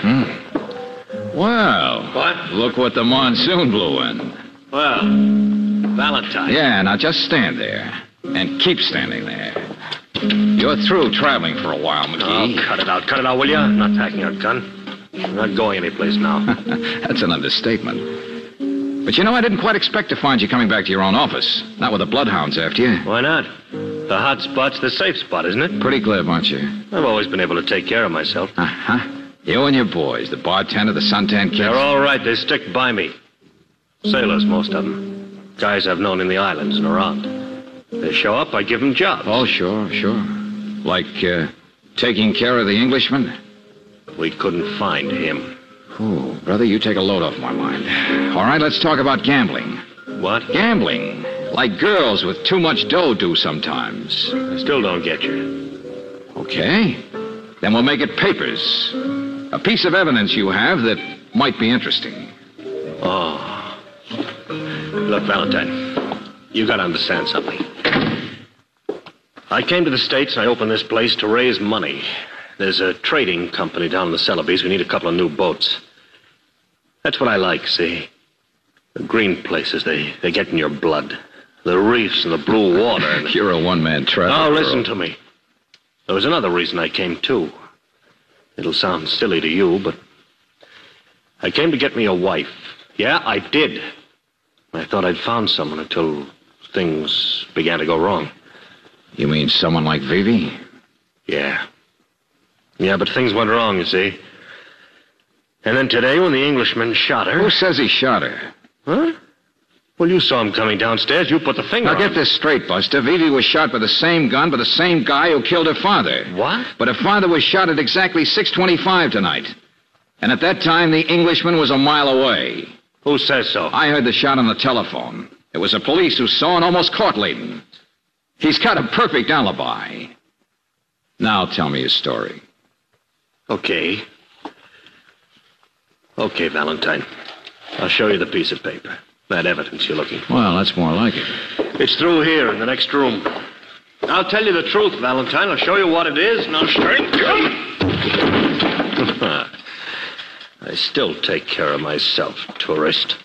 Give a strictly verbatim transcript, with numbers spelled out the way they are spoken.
Hmm. Well. What? Look what the monsoon blew in. Well, Valentine. Yeah, now just stand there. And keep standing there. You're through traveling for a while, McGee. Oh, cut it out. Cut it out, will you? I'm not packing a gun. I'm not going anyplace now. That's an understatement. But you know, I didn't quite expect to find you coming back to your own office. Not with the bloodhounds after you. Why not? The hot spot's the safe spot, isn't it? Pretty clever, aren't you? I've always been able to take care of myself. Uh-huh. You and your boys, the bartender, the suntan kids. They're all right. They stick by me. Sailors, most of them. Guys I've known in the islands and around. They show up, I give them jobs. Oh, sure, sure. Like, uh, taking care of the Englishman? We couldn't find him. Oh, brother, you take a load off my mind. All right, let's talk about gambling. What? Gambling. Like girls with too much dough do sometimes. I still don't get you. Okay. Then we'll make it papers. A piece of evidence you have that might be interesting. Oh. Look, Valentine, you gotta understand something. I came to the States and I opened this place to raise money. There's a trading company down in the Celebes. We need a couple of new boats. That's what I like, see? The green places, they, they get in your blood. The reefs and the blue water. And... You're a one-man traveler. Oh, listen to me. There was another reason I came, too. It'll sound silly to you, but I came to get me a wife. Yeah, I did. I thought I'd found someone until things began to go wrong. You mean someone like Vivi? Yeah. Yeah, but things went wrong, you see. And then today, when the Englishman shot her... Who says he shot her? Huh? Well, you saw him coming downstairs. You put the finger now, on get him. this straight, Buster. Vivi was shot by the same gun by the same guy who killed her father. What? But her father was shot at exactly six twenty-five tonight. And at that time, the Englishman was a mile away. Who says so? I heard the shot on the telephone. It was the police who saw and almost caught Layton. He's got a perfect alibi. Now tell me his story. Okay. Okay, Valentine. I'll show you the piece of paper. That evidence you're looking for. Well, that's more like it. It's through here in the next room. I'll tell you the truth, Valentine. I'll show you what it is, and I'll straighten you. I still take care of myself, tourist.